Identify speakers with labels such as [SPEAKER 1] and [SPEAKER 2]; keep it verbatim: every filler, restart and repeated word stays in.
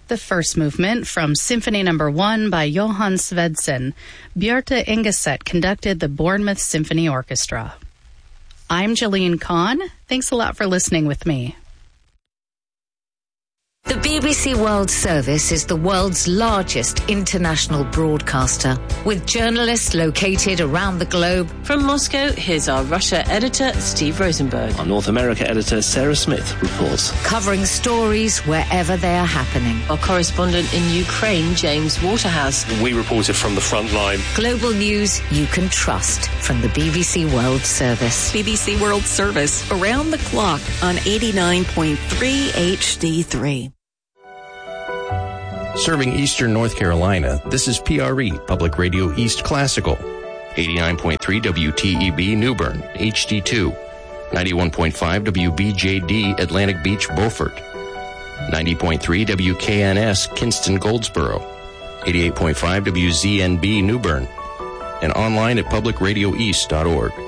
[SPEAKER 1] The first movement from Symphony Number One by Johann Svedsen. Bjarte Engeset conducted the Bournemouth Symphony Orchestra. I'm Jolene Kahn. Thanks a lot for listening with me.
[SPEAKER 2] The B B C World Service is the world's largest international broadcaster, with journalists located around the globe.
[SPEAKER 3] From Moscow, here's our Russia editor, Steve Rosenberg.
[SPEAKER 4] Our North America editor, Sarah Smith, reports.
[SPEAKER 2] Covering stories wherever they are happening.
[SPEAKER 3] Our correspondent in Ukraine, James Waterhouse.
[SPEAKER 5] We reported from the front line.
[SPEAKER 2] Global news you can trust from the B B C World Service.
[SPEAKER 6] B B C World Service, around the clock on eighty-nine point three H D three.
[SPEAKER 7] Serving Eastern North Carolina, this is P R E, Public Radio East Classical. eighty-nine point three W T E B New Bern, H D two. ninety-one point five W B J D Atlantic Beach, Beaufort. ninety point three W K N S Kinston, Goldsboro. eighty-eight point five W Z N B New Bern. And online at public radio east dot org.